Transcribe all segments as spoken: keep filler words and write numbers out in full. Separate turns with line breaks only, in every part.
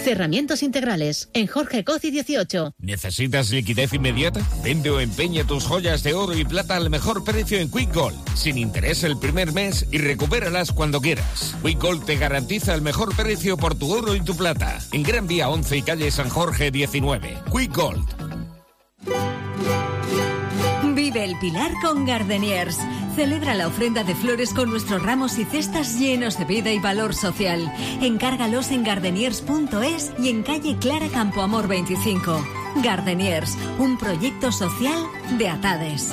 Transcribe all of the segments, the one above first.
Cerramientos integrales en Jorge Coci dieciocho.
¿Necesitas liquidez inmediata? Vende o empeña tus joyas de oro y plata al mejor precio en Quick Gold, sin interés el primer mes y recupéralas cuando quieras. Quick Gold te garantiza el mejor precio por tu oro y tu plata. En Gran Vía once y calle San Jorge diecinueve. Quick Gold.
Vive el Pilar con Gardeniers. Celebra la ofrenda de flores con nuestros ramos y cestas llenos de vida y valor social. Encárgalos en gardeniers punto es y en calle Clara Campoamor veinticinco. Gardeniers, un proyecto social de Atades.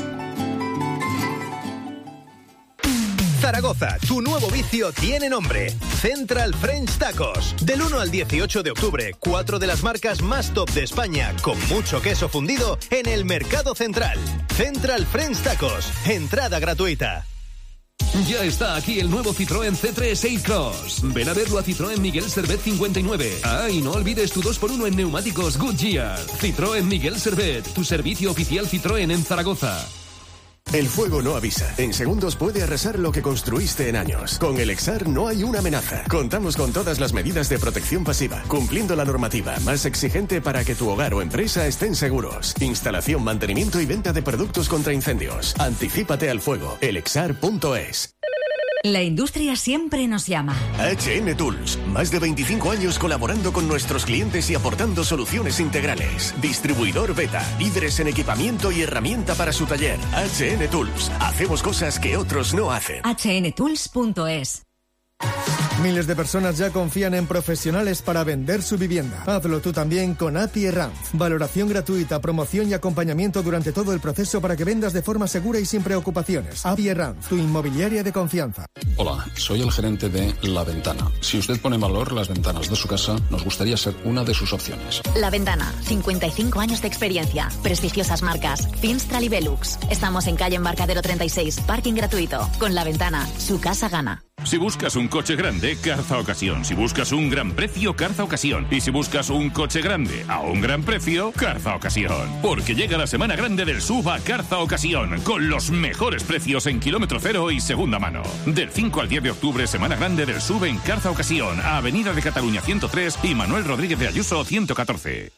Zaragoza, tu nuevo vicio tiene nombre. Central French Tacos. Del uno al dieciocho de octubre, cuatro de las marcas más top de España, con mucho queso fundido, en el Mercado Central. Central French Tacos. Entrada gratuita.
Ya está aquí el nuevo Citroën C tres A-Cross. Ven a verlo a Citroën Miguel Servet cincuenta y nueve. Ah, y no olvides tu dos por uno en neumáticos Goodyear. Citroën Miguel Servet, tu servicio oficial Citroën en Zaragoza.
El fuego no avisa. En segundos puede arrasar lo que construiste en años. Con el Exar no hay una amenaza. Contamos con todas las medidas de protección pasiva, cumpliendo la normativa más exigente para que tu hogar o empresa estén seguros. Instalación, mantenimiento y venta de productos contra incendios. Anticípate al fuego. elexar punto es.
La industria siempre nos llama.
H N Tools. Más de veinticinco años colaborando con nuestros clientes y aportando soluciones integrales. Distribuidor Beta. Líderes en equipamiento y herramienta para su taller. H N Tools. Hacemos cosas que otros no hacen.
hache ene tools punto es.
Miles de personas ya confían en profesionales para vender su vivienda. Hazlo tú también con A P I Herranz. Valoración gratuita, promoción y acompañamiento durante todo el proceso para que vendas de forma segura y sin preocupaciones. A P I Herranz, tu inmobiliaria de confianza.
Hola, soy el gerente de La Ventana. Si usted pone en valor las ventanas de su casa, nos gustaría ser una de sus opciones.
La Ventana, cincuenta y cinco años de experiencia, prestigiosas marcas, Finstral y Velux. Estamos en calle Embarcadero treinta y seis, parking gratuito. Con La Ventana, su casa gana.
Si buscas un coche grande, Carza Ocasión. Si buscas un gran precio, Carza Ocasión. Y si buscas un coche grande a un gran precio, Carza Ocasión. Porque llega la semana grande del S U V a Carza Ocasión, con los mejores precios en kilómetro cero y segunda mano. Del cinco al diez de octubre, semana grande del S U V en Carza Ocasión, a Avenida de Cataluña ciento tres y Manuel Rodríguez de Ayuso ciento catorce.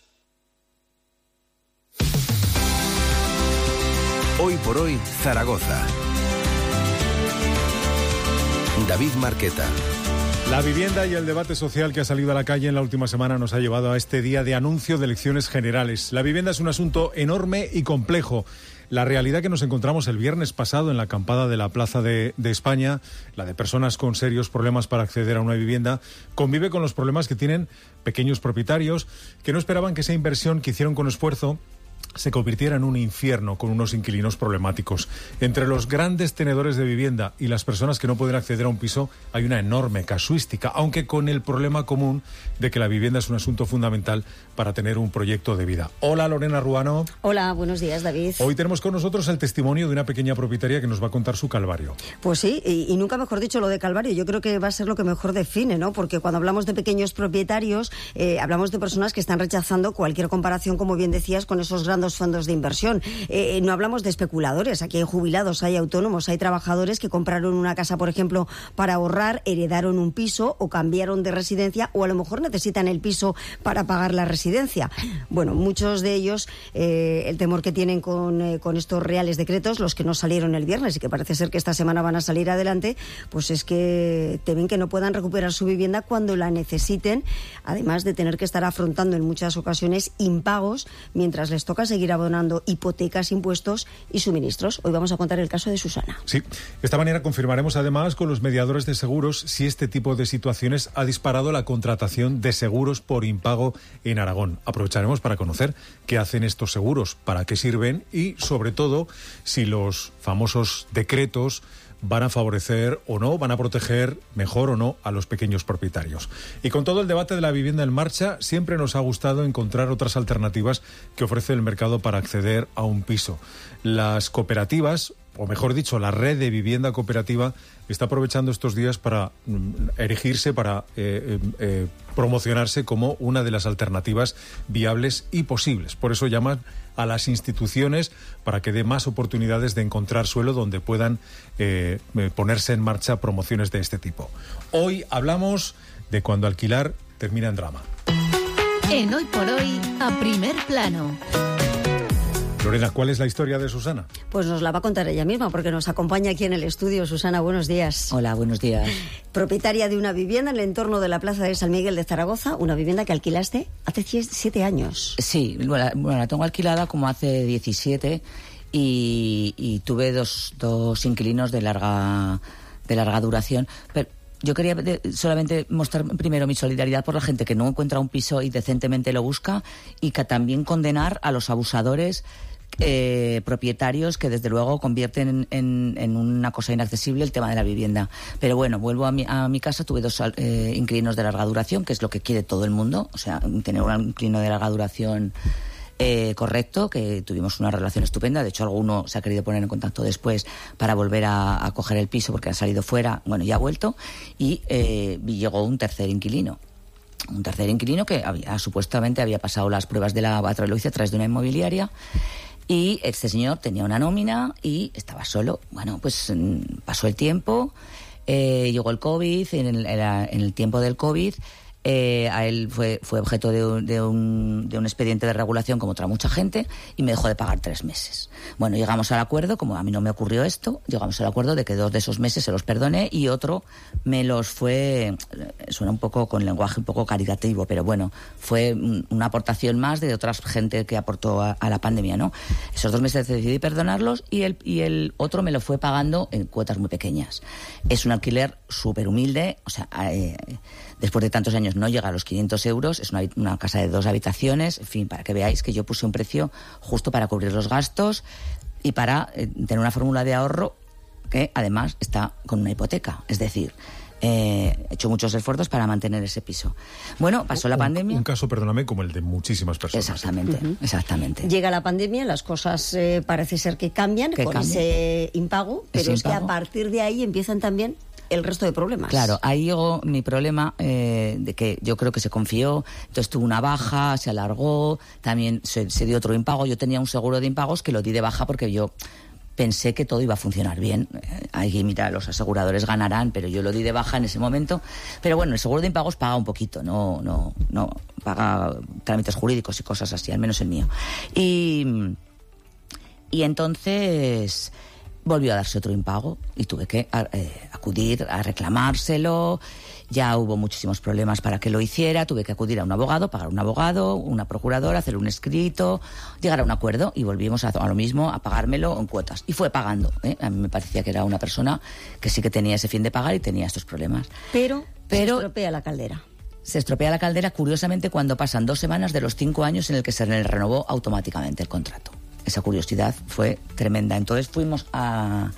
Hoy por hoy, Zaragoza. David Marqueta.
La vivienda y el debate social que ha salido a la calle en la última semana nos ha llevado a este día de anuncio de elecciones generales. La vivienda es un asunto enorme y complejo. La realidad que nos encontramos el viernes pasado en la acampada de la Plaza de, de España, la de personas con serios problemas para acceder a una vivienda, convive con los problemas que tienen pequeños propietarios que no esperaban que esa inversión que hicieron con esfuerzo se convirtiera en un infierno con unos inquilinos problemáticos. Entre los grandes tenedores de vivienda y las personas que no pueden acceder a un piso hay una enorme casuística, aunque con el problema común de que la vivienda es un asunto fundamental para tener un proyecto de vida. Hola, Lorena Ruano.
Hola, buenos días, David.
Hoy tenemos con nosotros el testimonio de una pequeña propietaria que nos va a contar su calvario.
Pues sí, y, y nunca mejor dicho lo de calvario. Yo creo que va a ser lo que mejor define, ¿no? Porque cuando hablamos de pequeños propietarios, eh, hablamos de personas que están rechazando cualquier comparación, como bien decías, con esos grandes fondos de inversión. Eh, no hablamos de especuladores. Aquí hay jubilados, hay autónomos, hay trabajadores que compraron una casa, por ejemplo, para ahorrar, heredaron un piso o cambiaron de residencia, o a lo mejor necesitan el piso para pagar la residencia. Bueno, muchos de ellos, eh, el temor que tienen con, eh, con estos reales decretos, los que no salieron el viernes y que parece ser que esta semana van a salir adelante, pues es que temen que no puedan recuperar su vivienda cuando la necesiten, además de tener que estar afrontando en muchas ocasiones impagos mientras les toca seguir abonando hipotecas, impuestos y suministros. Hoy vamos a contar el caso de Susana.
Sí, esta mañana confirmaremos además con los mediadores de seguros si este tipo de situaciones ha disparado la contratación de seguros por impago en Aragón. Aprovecharemos para conocer qué hacen estos seguros, para qué sirven y, sobre todo, si los famosos decretos van a favorecer o no, van a proteger mejor o no a los pequeños propietarios. Y con todo el debate de la vivienda en marcha, siempre nos ha gustado encontrar otras alternativas que ofrece el mercado para acceder a un piso. Las cooperativas, o mejor dicho, la red de vivienda cooperativa, está aprovechando estos días para mm, erigirse, para eh, eh, promocionarse como una de las alternativas viables y posibles. Por eso llaman a las instituciones para que dé más oportunidades de encontrar suelo donde puedan eh, ponerse en marcha promociones de este tipo. Hoy hablamos de cuando alquilar termina en drama.
En Hoy por Hoy, a primer plano.
Lorena, ¿cuál es la historia de Susana?
Pues nos la va a contar ella misma, porque nos acompaña aquí en el estudio. Susana, buenos días.
Hola, buenos días.
Propietaria de una vivienda en el entorno de la Plaza de San Miguel de Zaragoza, una vivienda que alquilaste hace siete años.
Sí, bueno, la tengo alquilada como hace diecisiete y, y tuve dos, dos inquilinos de larga, de larga duración, pero yo quería solamente mostrar primero mi solidaridad por la gente que no encuentra un piso y decentemente lo busca, y que también condenar a los abusadores eh, propietarios que desde luego convierten en, en, en una cosa inaccesible el tema de la vivienda. Pero bueno, vuelvo a mi, a mi casa. Tuve dos eh, inquilinos de larga duración, que es lo que quiere todo el mundo, o sea, tener un inquilino de larga duración Eh, correcto, que tuvimos una relación estupenda. De hecho, alguno se ha querido poner en contacto después para volver a, a coger el piso porque ha salido fuera. Bueno, ya ha vuelto. Y eh, llegó un tercer inquilino. Un tercer inquilino que había, supuestamente había pasado las pruebas de la lo hice a través de una inmobiliaria. Y este señor tenía una nómina y estaba solo. Bueno, pues pasó el tiempo, eh, llegó el COVID. En el, en el tiempo del COVID, Eh, a él fue, fue objeto de un, de, un, de un expediente de regulación como otra mucha gente, y me dejó de pagar tres meses. Bueno, llegamos al acuerdo, como a mí no me ocurrió esto, llegamos al acuerdo de que dos de esos meses se los perdoné y otro me los fue, suena un poco con lenguaje un poco caritativo, pero bueno, fue una aportación más de otra gente que aportó a, a la pandemia, ¿no? Esos dos meses decidí perdonarlos y el, y el otro me lo fue pagando en cuotas muy pequeñas. Es un alquiler súper humilde, o sea, eh, después de tantos años no llega a los quinientos euros, es una, una casa de dos habitaciones, en fin, para que veáis que yo puse un precio justo para cubrir los gastos y para eh, tener una fórmula de ahorro que además está con una hipoteca, es decir, eh, he hecho muchos esfuerzos para mantener ese piso. Bueno, pasó la
un,
pandemia.
Un caso, perdóname, como el de muchísimas personas.
Exactamente, uh-huh. exactamente.
Llega la pandemia, las cosas eh, parece ser que cambian
que
con
cambien.
ese impago, pero
ese
es
impago.
que a partir de ahí empiezan también el resto de problemas.
Claro, ahí llegó mi problema eh, de que yo creo que se confió, entonces tuvo una baja, se alargó, también se, se dio otro impago. Yo tenía un seguro de impagos que lo di de baja porque yo pensé que todo iba a funcionar bien. Eh, ahí, mira, los aseguradores ganarán, pero yo lo di de baja en ese momento. Pero bueno, el seguro de impagos paga un poquito, no, no, no paga trámites jurídicos y cosas así, al menos el mío. Y, y entonces volvió a darse otro impago y tuve que eh, acudir a reclamárselo. Ya hubo muchísimos problemas para que lo hiciera. Tuve que acudir a un abogado, pagar un abogado, una procuradora, hacer un escrito, llegar a un acuerdo y volvimos a, a lo mismo, a pagármelo en cuotas. Y fue pagando, ¿eh? A mí me parecía que era una persona que sí que tenía ese fin de pagar y tenía estos problemas.
Pero,
Pero
se estropea la caldera.
Se estropea la caldera, curiosamente, cuando pasan dos semanas de los cinco años en el que se le renovó automáticamente el contrato. Esa curiosidad fue tremenda. Entonces fuimos a,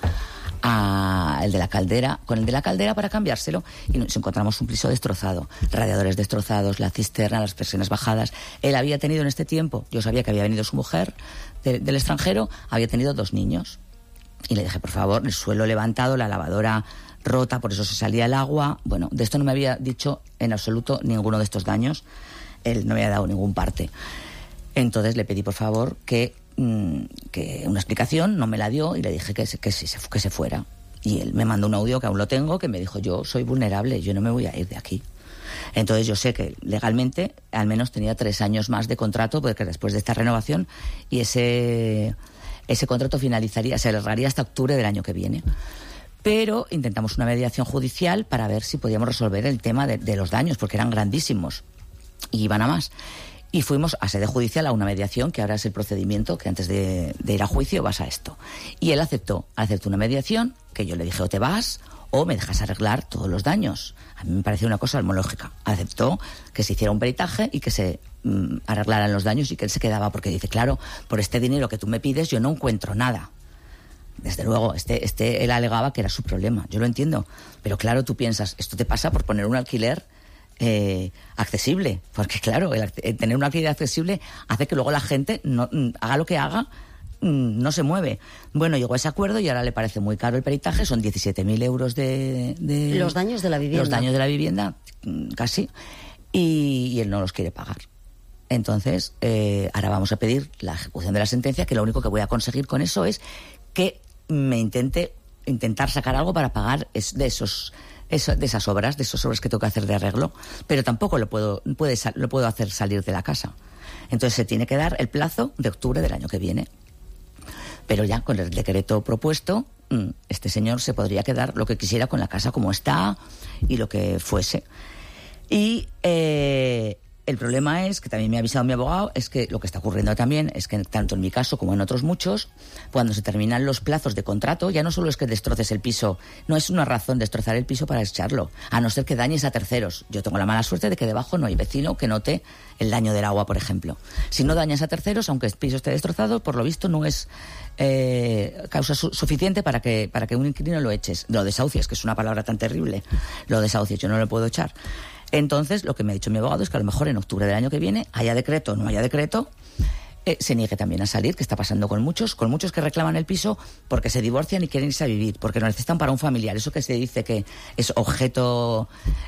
a el de la caldera, con el de la caldera para cambiárselo, y nos encontramos un piso destrozado, radiadores destrozados, la cisterna, las presiones bajadas. Él había tenido en este tiempo, yo sabía que había venido su mujer de, del extranjero, había tenido dos niños. Y le dije, por favor, el suelo levantado, la lavadora rota, por eso se salía el agua. Bueno, de esto no me había dicho en absoluto ninguno de estos daños. Él no me había dado ningún parte. Entonces le pedí, por favor, que que una explicación, no me la dio y le dije que se, que, se, que se fuera. Y él me mandó un audio que aún lo tengo, que me dijo, yo soy vulnerable, yo no me voy a ir de aquí. Entonces yo sé que legalmente al menos tenía tres años más de contrato, porque después de esta renovación, y ese, ese contrato finalizaría, se alargaría hasta octubre del año que viene. Pero intentamos una mediación judicial para ver si podíamos resolver el tema de, de los daños, porque eran grandísimos y iban a más. Y fuimos a sede judicial a una mediación, que ahora es el procedimiento, que antes de, de ir a juicio vas a esto. Y él aceptó, aceptó una mediación, que yo le dije, o te vas o me dejas arreglar todos los daños. A mí me pareció una cosa lógica. Aceptó que se hiciera un peritaje y que se mm, arreglaran los daños y que él se quedaba, porque dice, claro, por este dinero que tú me pides yo no encuentro nada. Desde luego, este, este, él alegaba que era su problema, yo lo entiendo. Pero claro, tú piensas, esto te pasa por poner un alquiler Eh, accesible, porque claro, el, el tener una actividad accesible hace que luego la gente no, haga lo que haga, no se mueve. Bueno, llegó a ese acuerdo y ahora le parece muy caro el peritaje, son diecisiete mil euros de, de...
Los daños de la vivienda.
Los daños de la vivienda, casi, y, y él no los quiere pagar. Entonces, eh, ahora vamos a pedir la ejecución de la sentencia, que lo único que voy a conseguir con eso es que me intente intentar sacar algo para pagar es de esos eso, de esas obras, de esas obras que tengo que hacer de arreglo, pero tampoco lo puedo, puede, lo puedo hacer salir de la casa. Entonces se tiene que dar el plazo de octubre del año que viene. Pero ya con el decreto propuesto, este señor se podría quedar lo que quisiera con la casa como está y lo que fuese. Y eh, el problema es, que también me ha avisado mi abogado, es que lo que está ocurriendo también es que tanto en mi caso como en otros muchos, cuando se terminan los plazos de contrato, ya no solo es que destroces el piso, no es una razón destrozar el piso para echarlo, a no ser que dañes a terceros. Yo tengo la mala suerte de que debajo no hay vecino que note el daño del agua, por ejemplo. Si no dañas a terceros, aunque el piso esté destrozado, por lo visto no es eh, causa su- suficiente para que, para que un inquilino lo eches. Lo desahucies, que es una palabra tan terrible. Lo desahucies, yo no lo puedo echar. Entonces, lo que me ha dicho mi abogado es que a lo mejor en octubre del año que viene, haya decreto o no haya decreto, eh, se niegue también a salir, que está pasando con muchos, con muchos que reclaman el piso porque se divorcian y quieren irse a vivir, porque lo necesitan para un familiar. Eso que se dice que es objeto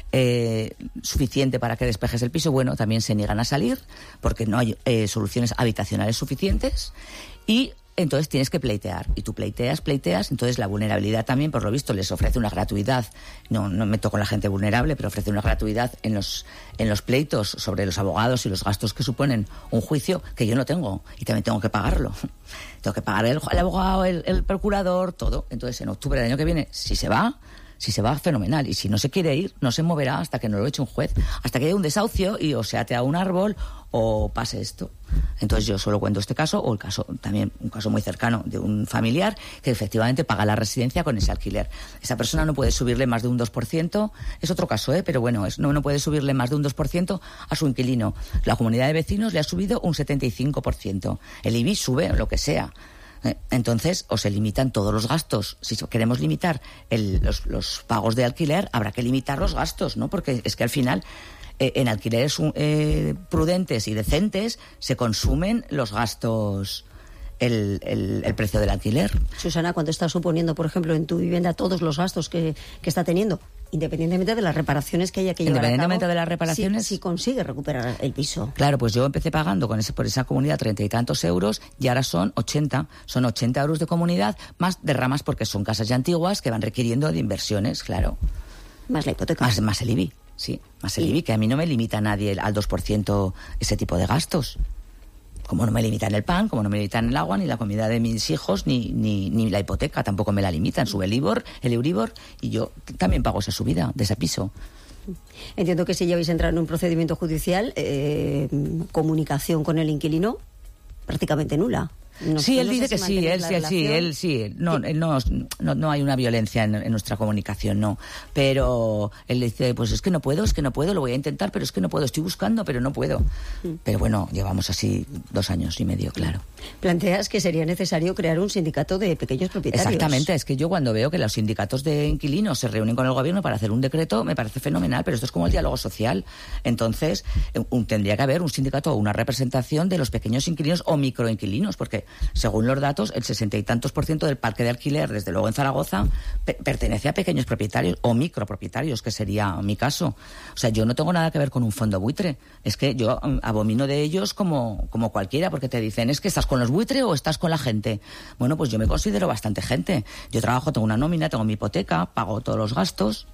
eh, suficiente para que despejes el piso, bueno, también se niegan a salir porque no hay eh, soluciones habitacionales suficientes y entonces tienes que pleitear. Y tú pleiteas, pleiteas, entonces la vulnerabilidad también, por lo visto, les ofrece una gratuidad. No, no me meto con la gente vulnerable, pero ofrece una gratuidad en los, en los pleitos sobre los abogados y los gastos que suponen un juicio que yo no tengo y también tengo que pagarlo. Tengo que pagar el, el abogado, el, el procurador, todo. Entonces, en octubre del año que viene, si se va, si se va, fenomenal. Y si no se quiere ir, no se moverá hasta que no lo eche un juez, hasta que haya un desahucio y o se ate a un árbol o pase esto. Entonces yo solo cuento este caso, o el caso también, un caso muy cercano de un familiar que efectivamente paga la residencia con ese alquiler. Esa persona no puede subirle más de un dos por ciento, es otro caso, ¿eh? Pero bueno, es, no, no puede subirle más de un dos por ciento a su inquilino. La comunidad de vecinos le ha subido un setenta y cinco por ciento. El I B I sube, lo que sea. Entonces, o se limitan todos los gastos. Si queremos limitar el, los, los pagos de alquiler, habrá que limitar los gastos, ¿no? Porque es que al final, eh, en alquileres eh, prudentes y decentes, se consumen los gastos, el, el, el precio del alquiler.
Susana, ¿cuánto está suponiendo, por ejemplo, en tu vivienda todos los gastos que, que está teniendo? Independientemente de las reparaciones que haya que llevar a cabo.
Independientemente de las reparaciones.
Si, si consigue recuperar el piso.
Claro, pues yo empecé pagando con ese, por esa comunidad treinta y tantos euros y ahora son ochenta. Son ochenta euros de comunidad más derramas porque son casas ya antiguas que van requiriendo de inversiones, claro.
Más la hipoteca.
Más, más el I B I, sí. Más el I B I, que a mí no me limita nadie al dos por ciento ese tipo de gastos. Como no me limitan el pan, como no me limitan el agua, ni la comida de mis hijos, ni, ni, ni la hipoteca, tampoco me la limitan. Sube el Ibor, el Euribor, y yo también pago esa subida de ese piso.
Entiendo que si ya habéis entrado en un procedimiento judicial, eh, comunicación con el inquilino prácticamente nula. No,
sí, él
no
dice
sé
que
si
sí, él
la
sí, él sí, él sí. No, él no, no, no hay una violencia en, en nuestra comunicación, no. Pero él dice, pues es que no puedo, es que no puedo, lo voy a intentar, pero es que no puedo, estoy buscando, pero no puedo. Mm. Pero bueno, llevamos así dos años y medio, claro.
Planteas que sería necesario crear un sindicato de pequeños propietarios.
Exactamente, es que yo cuando veo que los sindicatos de inquilinos se reúnen con el gobierno para hacer un decreto, me parece fenomenal, pero esto es como el diálogo social. Entonces, un, tendría que haber un sindicato o una representación de los pequeños inquilinos o microinquilinos, porque según los datos, el sesenta y tantos por ciento del parque de alquiler, desde luego en Zaragoza, pe- pertenece a pequeños propietarios o micropropietarios, que sería mi caso. O sea, yo no tengo nada que ver con un fondo buitre. Es que yo um, abomino de ellos como, como cualquiera, porque te dicen, ¿es que estás con los buitres o estás con la gente? Bueno, pues yo me considero bastante gente. Yo trabajo, tengo una nómina, tengo mi hipoteca, pago todos los gastos.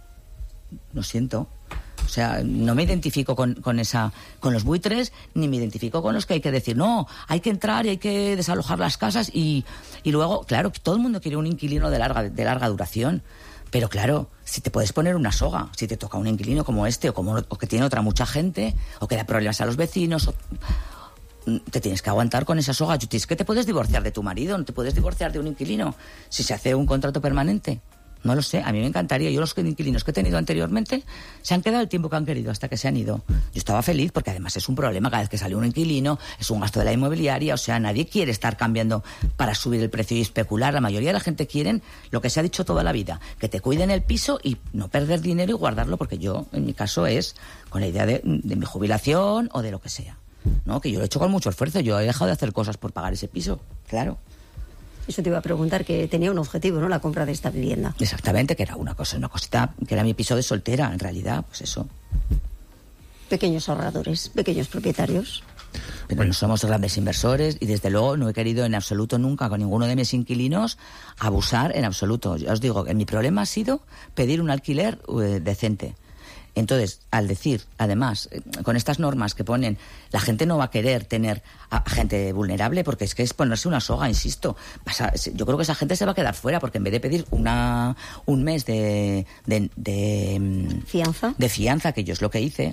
Lo siento. O sea, no me identifico con, con esa, con los buitres, ni me identifico con los que hay que decir, no, hay que entrar y hay que desalojar las casas y, y luego, claro, todo el mundo quiere un inquilino de larga, de larga duración. Pero claro, si te puedes poner una soga, si te toca un inquilino como este o como o que tiene otra mucha gente, o que da problemas a los vecinos, o, te tienes que aguantar con esa soga. Es que te puedes divorciar de tu marido, no te puedes divorciar de un inquilino si se hace un contrato permanente. No lo sé, a mí me encantaría. Yo los inquilinos que he tenido anteriormente se han quedado el tiempo que han querido hasta que se han ido. Yo estaba feliz porque además es un problema cada vez que sale un inquilino, es un gasto de la inmobiliaria, o sea, nadie quiere estar cambiando para subir el precio y especular. La mayoría de la gente quiere lo que se ha dicho toda la vida, que te cuiden el piso y no perder dinero y guardarlo, porque yo, en mi caso, es con la idea de, de mi jubilación o de lo que sea. ¿No? Que yo lo he hecho con mucho esfuerzo, yo he dejado de hacer cosas por pagar ese piso, claro.
Eso te iba a preguntar, que tenía un objetivo, ¿no?, la compra de esta vivienda.
Exactamente, que era una cosa, una cosita, que era mi piso de soltera, en realidad, pues eso.
Pequeños ahorradores, pequeños propietarios.
Pero no somos grandes inversores y desde luego no he querido en absoluto nunca con ninguno de mis inquilinos abusar en absoluto. Yo os digo que mi problema ha sido pedir un alquiler eh, decente. Entonces, al decir, además, con estas normas que ponen, la gente no va a querer tener a gente vulnerable porque es que es ponerse una soga, insisto. Pasa, yo creo que esa gente se va a quedar fuera porque en vez de pedir una un mes de, de, de
fianza,
de fianza, que yo es lo que hice,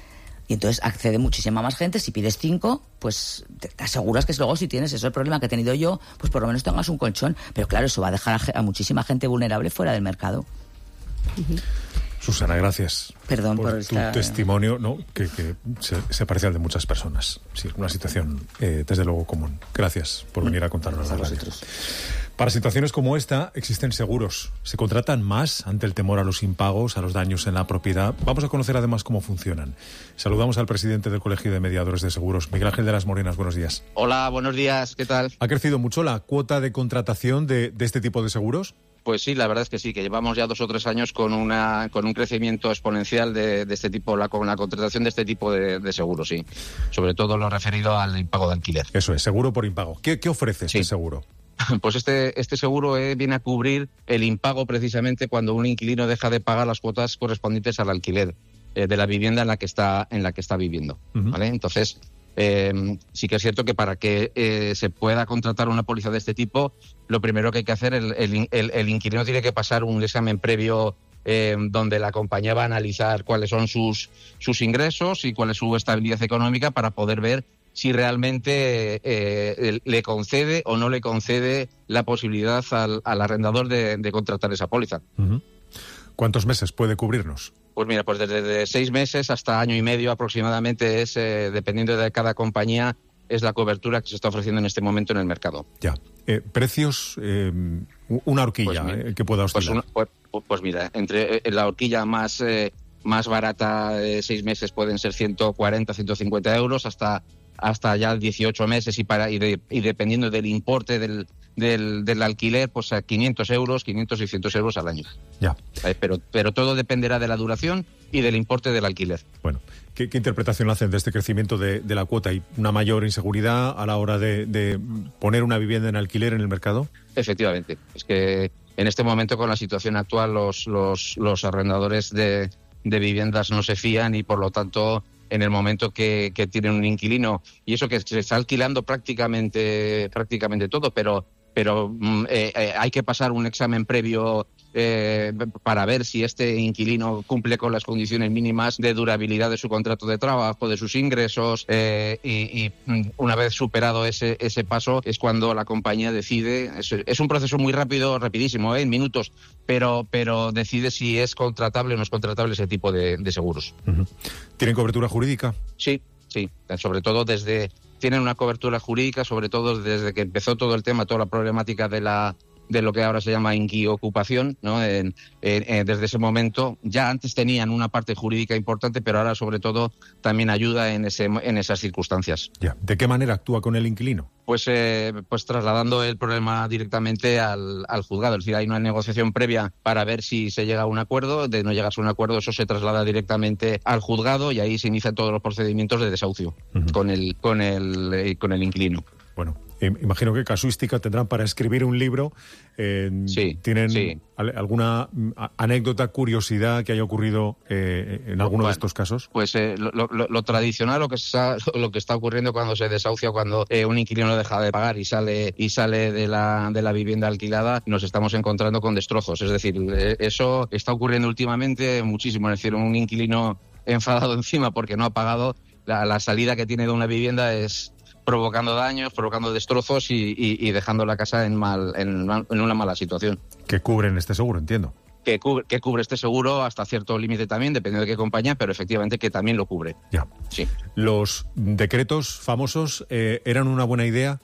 y entonces accede muchísima más gente. Si pides cinco, pues te, te aseguras que luego si tienes eso el problema que he tenido yo, pues por lo menos tengas un colchón. Pero claro, eso va a dejar a, a muchísima gente vulnerable fuera del mercado.
Uh-huh.
Susana, gracias.
Perdón por,
por
esta...
tu testimonio, ¿no? que, que se, se parece al de muchas personas. Sí, una situación, eh, desde luego, común. Gracias por venir a contarnos la radio. Para situaciones como esta, existen seguros. ¿Se contratan más ante el temor a los impagos, a los daños en la propiedad? Vamos a conocer además cómo funcionan. Saludamos al presidente del Colegio de Mediadores de Seguros, Miguel Ángel de las Morenas. Buenos días.
Hola, buenos días. ¿Qué tal?
¿Ha crecido mucho la cuota de contratación de, de este tipo de seguros?
Pues sí, la verdad es que sí, que llevamos ya dos o tres años con una con un crecimiento exponencial de, de este tipo, la, con la contratación de este tipo de, de seguros, sí. Sobre todo lo referido al impago de alquiler.
Eso es, seguro por impago. ¿Qué, qué ofrece este
sí.
seguro?
Pues este, este seguro eh, viene a cubrir el impago precisamente cuando un inquilino deja de pagar las cuotas correspondientes al alquiler eh, de la vivienda en la que está, en la que está viviendo. Uh-huh. ¿Vale? Entonces, Eh, sí que es cierto que para que eh, se pueda contratar una póliza de este tipo, lo primero que hay que hacer, el, el, el, el inquilino tiene que pasar un examen previo eh, donde la compañía va a analizar cuáles son sus, sus ingresos y cuál es su estabilidad económica para poder ver si realmente eh, le concede o no le concede la posibilidad al, al arrendador de, de contratar esa póliza.
Uh-huh. ¿Cuántos meses puede cubrirnos?
Pues mira, pues desde de seis meses hasta año y medio aproximadamente es, eh, dependiendo de cada compañía, es la cobertura que se está ofreciendo en este momento en el mercado.
Ya. Eh, ¿Precios? Eh, una horquilla pues, eh, que pueda oscilar.
Pues, pues, pues mira, entre eh, la horquilla más, eh, más barata de seis meses pueden ser ciento cuarenta, ciento cincuenta euros, hasta hasta ya dieciocho meses y para y, de, y dependiendo del importe del, del, del alquiler, pues a quinientos euros, quinientos, seiscientos euros al año.
Ya.
Eh, pero, pero todo dependerá de la duración y del importe del alquiler.
Bueno, ¿qué, qué interpretación hacen de este crecimiento de, de la cuota? ¿Hay una mayor inseguridad a la hora de, de poner una vivienda en alquiler en el mercado?
Efectivamente. Es que en este momento, con la situación actual, los, los, los arrendadores de, de viviendas no se fían y, por lo tanto, en el momento que, que tienen un inquilino, y eso que se está alquilando prácticamente prácticamente todo, pero pero eh, eh, hay que pasar un examen previo eh, para ver si este inquilino cumple con las condiciones mínimas de durabilidad de su contrato de trabajo, de sus ingresos, eh, y, y una vez superado ese ese paso es cuando la compañía decide. Es, es un proceso muy rápido, rapidísimo, ¿eh? En minutos, pero pero decide si es contratable o no es contratable ese tipo de, de seguros.
Uh-huh. ¿Tienen cobertura jurídica?
Sí, sí, sobre todo desde... Tienen una cobertura jurídica, sobre todo desde que empezó todo el tema, toda la problemática de la de lo que ahora se llama inquiocupación, ¿no? En, en, en, desde ese momento ya antes tenían una parte jurídica importante, pero ahora sobre todo también ayuda en ese en esas circunstancias.
Ya. ¿De qué manera actúa con el inquilino?
Pues eh, pues trasladando el problema directamente al, al juzgado. Es decir, hay una negociación previa para ver si se llega a un acuerdo. De no llegarse a un acuerdo, eso se traslada directamente al juzgado y ahí se inician todos los procedimientos de desahucio uh-huh. con el con el eh, con el inquilino.
Bueno, eh, imagino que casuística tendrán para escribir un libro. Eh,
sí,
¿Tienen
sí.
alguna anécdota, curiosidad que haya ocurrido eh, en alguno bueno, de estos casos?
Pues eh, lo, lo, lo tradicional, lo que está, lo que está ocurriendo cuando se desahucia, cuando eh, un inquilino deja de pagar y sale y sale de la de la vivienda alquilada, nos estamos encontrando con destrozos. Es decir, eh, eso está ocurriendo últimamente muchísimo. Es decir, un inquilino enfadado encima porque no ha pagado, la, la salida que tiene de una vivienda es provocando daños, provocando destrozos y, y, y dejando la casa en, mal, en, en una mala situación.
¿Que cubren este seguro, entiendo?
Que cubre, que cubre este seguro hasta cierto límite también, dependiendo de qué compañía, pero efectivamente que también lo cubre.
Ya.
Sí.
¿Los decretos famosos eh, eran una buena idea?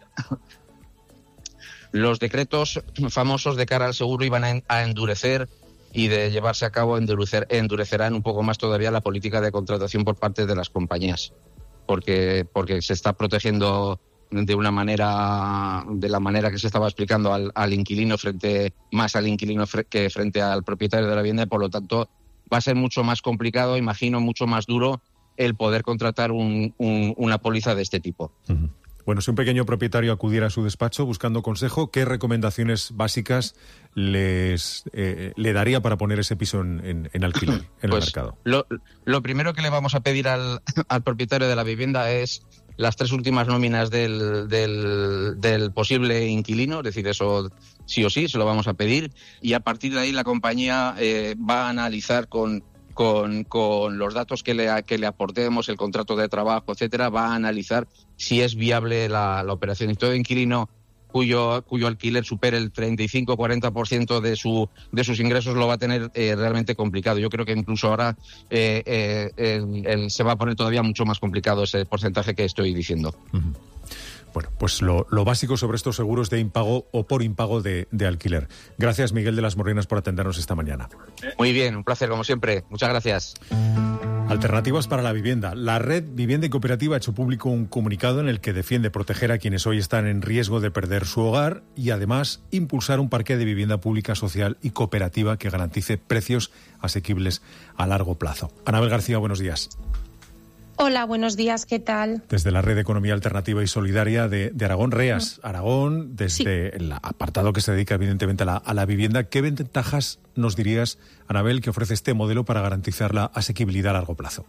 Los decretos famosos de cara al seguro iban a, a endurecer y de llevarse a cabo endurecer, endurecerán un poco más todavía la política de contratación por parte de las compañías. Porque, porque se está protegiendo de una manera, de la manera que se estaba explicando al, al inquilino frente, más al inquilino fre, que frente al propietario de la vivienda, y por lo tanto va a ser mucho más complicado, imagino, mucho más duro el poder contratar un, un, una póliza de este tipo.
Uh-huh. Bueno, si un pequeño propietario acudiera a su despacho buscando consejo, ¿qué recomendaciones básicas les eh, le daría para poner ese piso en, en, en alquiler, en
pues,
el mercado?
Lo, lo primero que le vamos a pedir al, al propietario de la vivienda es las tres últimas nóminas del, del, del posible inquilino, es decir, eso sí o sí, se lo vamos a pedir, y a partir de ahí la compañía eh, va a analizar con... Con, con los datos que le, que le aportemos, el contrato de trabajo, etcétera, va a analizar si es viable la, la operación. Y todo inquilino cuyo, cuyo alquiler supere el treinta y cinco a cuarenta por ciento de, su, de sus ingresos lo va a tener eh, realmente complicado. Yo creo que incluso ahora eh, eh, el, el, se va a poner todavía mucho más complicado ese porcentaje que estoy diciendo.
Uh-huh. Bueno, pues lo, lo básico sobre estos seguros de impago o por impago de, de alquiler. Gracias, Miguel de las Morrinas, por atendernos esta mañana.
Muy bien, un placer, como siempre. Muchas gracias.
Alternativas para la vivienda. La Red Vivienda y Cooperativa ha hecho público un comunicado en el que defiende proteger a quienes hoy están en riesgo de perder su hogar y, además, impulsar un parque de vivienda pública, social y cooperativa que garantice precios asequibles a largo plazo. Anabel García, buenos días.
Hola, buenos días, ¿qué tal?
Desde la Red de Economía Alternativa y Solidaria de, de Aragón, REAS, Aragón, desde sí. el apartado que se dedica evidentemente a la, a la vivienda, ¿qué ventajas nos dirías, Anabel, que ofrece este modelo para garantizar la asequibilidad a largo plazo?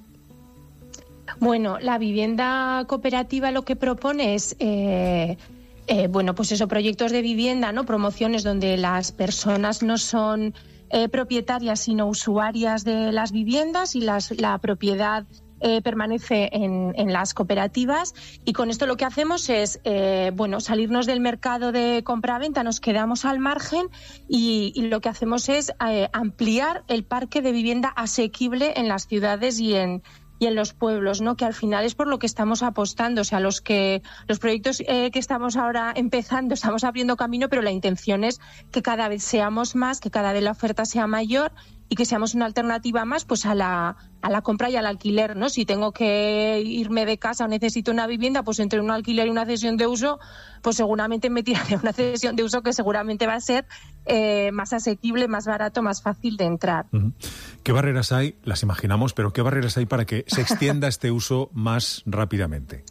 Bueno, la vivienda cooperativa lo que propone es... Eh, eh, bueno, pues eso, proyectos de vivienda, ¿no? Promociones donde las personas no son eh, propietarias, sino usuarias de las viviendas y las, la propiedad... Eh, permanece en, en las cooperativas, y con esto lo que hacemos es eh, bueno, salirnos del mercado de compra-venta, nos quedamos al margen y, y lo que hacemos es eh, ampliar el parque de vivienda asequible en las ciudades y en y en los pueblos, ¿no? Que al final es por lo que estamos apostando. O sea, los que los proyectos eh, que estamos ahora empezando, estamos abriendo camino, pero la intención es que cada vez seamos más, que cada vez la oferta sea mayor y que seamos una alternativa más, pues a la a la compra y al alquiler, ¿no? Si tengo que irme de casa o necesito una vivienda, pues entre un alquiler y una cesión de uso, pues seguramente me tiraré a una cesión de uso que seguramente va a ser eh, más asequible, más barato, más fácil de entrar.
Uh-huh. ¿Qué barreras hay? Las imaginamos, pero ¿qué barreras hay para que se extienda este uso más rápidamente?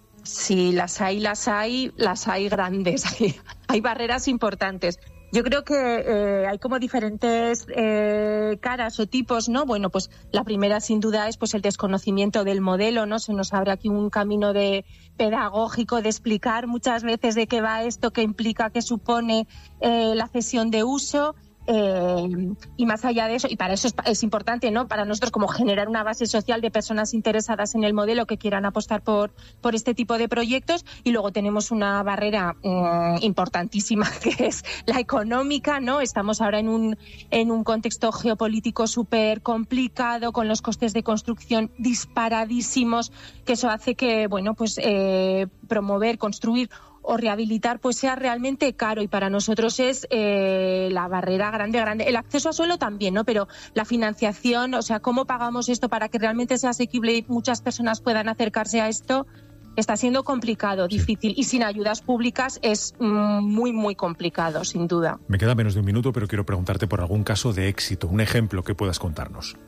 Sí, las hay, las hay, las hay grandes. Hay, hay barreras importantes. Yo creo que eh, hay como diferentes eh, caras o tipos, ¿no? Bueno, pues la primera sin duda es pues el desconocimiento del modelo, ¿no? Se nos abre aquí un camino de pedagógico de explicar muchas veces de qué va esto, qué implica, qué supone eh, la cesión de uso. Eh, y más allá de eso, y para eso es, es importante, ¿no? Para nosotros como generar una base social de personas interesadas en el modelo que quieran apostar por, por este tipo de proyectos. Y luego tenemos una barrera eh, importantísima que es la económica, ¿no? Estamos ahora en un, en un contexto geopolítico súper complicado, con los costes de construcción disparadísimos, que eso hace que, bueno, pues eh, promover, construir o rehabilitar pues sea realmente caro, y para nosotros es eh, la barrera grande, grande. El acceso a suelo también, ¿no? Pero la financiación, o sea, cómo pagamos esto para que realmente sea asequible y muchas personas puedan acercarse a esto, está siendo complicado, difícil, y sin ayudas públicas es mm, muy, muy complicado, sin duda.
Me queda menos de un minuto, pero quiero preguntarte por algún caso de éxito, un ejemplo que puedas contarnos.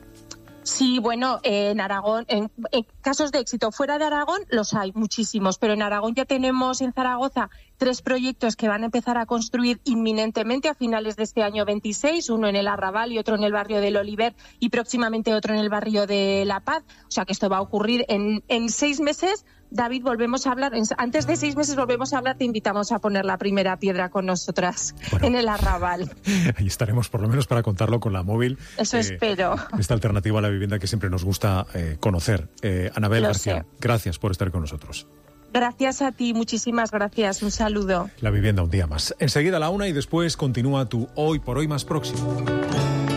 Sí, bueno, eh, en Aragón, en, en casos de éxito fuera de Aragón los hay muchísimos, pero en Aragón ya tenemos en Zaragoza tres proyectos que van a empezar a construir inminentemente a finales de este año veintiséis, uno en el Arrabal y otro en el barrio del Oliver y próximamente otro en el barrio de La Paz. O sea que esto va a ocurrir en, en seis meses. David, volvemos a hablar, antes de seis meses volvemos a hablar, te invitamos a poner la primera piedra con nosotras bueno, en el Arrabal.
Ahí estaremos por lo menos para contarlo con la móvil.
Eso eh, espero.
Esta alternativa a la vivienda que siempre nos gusta eh, conocer. Eh, Anabel
Lo
García,
sé.
Gracias por estar con nosotros.
Gracias a ti, muchísimas gracias, un saludo.
La vivienda un día más. Enseguida a la una y después continúa tu Hoy por Hoy más próximo.